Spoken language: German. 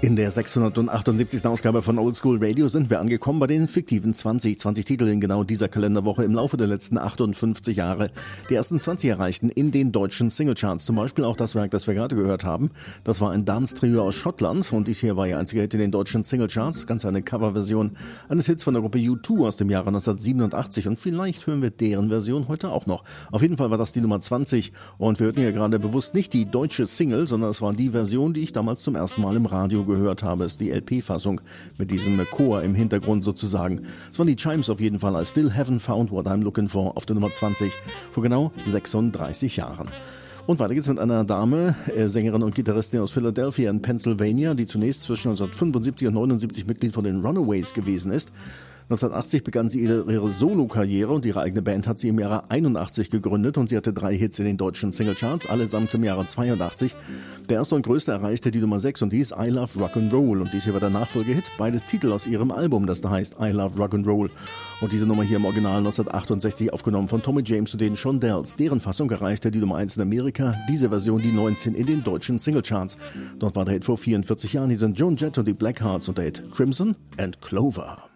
In der 678. Ausgabe von Oldschool Radio sind wir angekommen bei den fiktiven 20 Titel in genau dieser Kalenderwoche im Laufe der letzten 58 Jahre. Die ersten 20 erreichten in den deutschen Singlecharts. Zum Beispiel auch das Werk, das wir gerade gehört haben. Das war ein Dance-Trio aus Schottland und dies hier war ihr einziger Hit in den deutschen Singlecharts. Ganz eine Coverversion eines Hits von der Gruppe U2 aus dem Jahre 1987 und vielleicht hören wir deren Version heute auch noch. Auf jeden Fall war das die Nummer 20 und wir hörten hier gerade bewusst nicht die deutsche Single, sondern es war die Version, die ich damals zum ersten Mal im Radio gehört habe, ist die LP-Fassung mit diesem Chor im Hintergrund sozusagen. Es waren die Chimes auf jeden Fall, I Still Haven't Found What I'm Looking For auf der Nummer 20 vor genau 36 Jahren. Und weiter geht's mit einer Dame, Sängerin und Gitarristin aus Philadelphia in Pennsylvania, die zunächst zwischen 1975 und 1979 Mitglied von den Runaways gewesen ist. 1980 begann sie ihre Solo-Karriere und ihre eigene Band hat sie im Jahre 81 gegründet und sie hatte 3 Hits in den deutschen Singlecharts, allesamt im Jahre 82. Der erste und größte erreichte die Nummer 6 und die ist I Love Rock'n'Roll und dies hier war der Nachfolgehit, beides Titel aus ihrem Album, das da heißt I Love Rock'n'Roll. Und diese Nummer hier im Original 1968 aufgenommen von Tommy James und den Shondells. Deren Fassung erreichte die Nummer 1 in Amerika, diese Version die 19 in den deutschen Singlecharts. Dort war der Hit vor 44 Jahren, hier sind Joan Jett und die Blackhearts und der Hit Crimson and Clover.